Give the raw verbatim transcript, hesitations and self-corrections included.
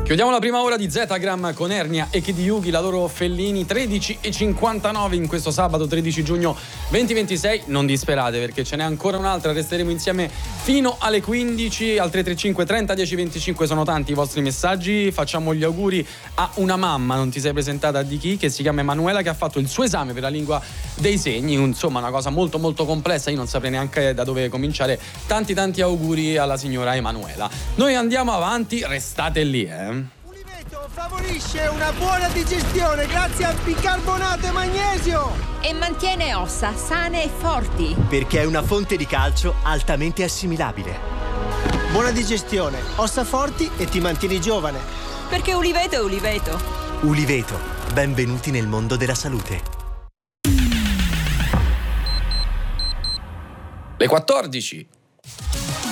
Chiudiamo la prima ora di Zetagram con Ernia e Kid Yugi, la loro Fellini, tredici e cinquantanove in questo sabato tredici giugno duemilaventisei. Non disperate perché ce n'è ancora un'altra, resteremo insieme fino alle quindici al tre tre cinque trenta dieci venticinque. Sono tanti i vostri messaggi. Facciamo gli auguri a una mamma, non ti sei presentata di chi, che si chiama Emanuela, che ha fatto il suo esame per la lingua dei segni, insomma una cosa molto molto complessa, io non saprei neanche da dove cominciare. Tanti tanti auguri alla signora Emanuela. Noi andiamo avanti, restate lì, eh. Uliveto favorisce una buona digestione grazie al bicarbonato e magnesio e mantiene ossa sane e forti perché è una fonte di calcio altamente assimilabile. Buona digestione, ossa forti e ti mantieni giovane. Perché Uliveto è Uliveto. Uliveto, benvenuti nel mondo della salute. Le quattordici